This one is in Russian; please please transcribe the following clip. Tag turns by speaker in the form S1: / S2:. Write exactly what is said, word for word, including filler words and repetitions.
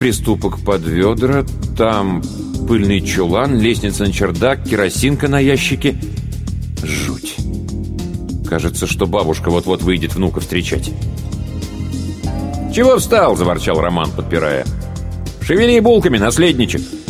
S1: Приступок под ведра, там пыльный чулан, лестница на чердак, керосинка на ящике. Жуть. Кажется, что бабушка вот-вот выйдет внука встречать. «Чего встал?» — заворчал Роман, подпирая. «Шевели булками, наследничек!»